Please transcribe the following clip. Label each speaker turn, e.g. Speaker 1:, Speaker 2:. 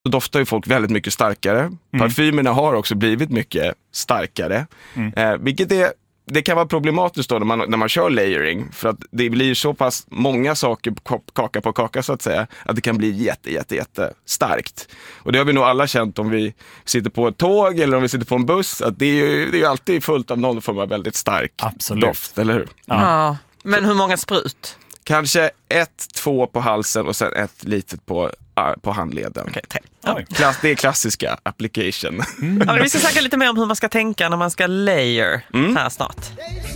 Speaker 1: då doftar ju folk väldigt mycket starkare. Parfymerna har också blivit mycket starkare. Vilket det kan vara problematiskt då när man kör layering. För att det blir så pass många saker kaka på kaka så att säga. Att det kan bli jätte starkt. Och det har vi nog alla känt om vi sitter på ett tåg eller om vi sitter på en buss. Att det är ju alltid fullt av någon form av väldigt stark doft, eller hur?
Speaker 2: Ja. Men hur många sprut?
Speaker 1: Kanske 1-2 på halsen och sen ett litet på handleden.
Speaker 2: Okej, 3.
Speaker 1: Det är klassiska application.
Speaker 2: Vi ska snacka lite mer om hur man ska tänka när man ska layer här snart.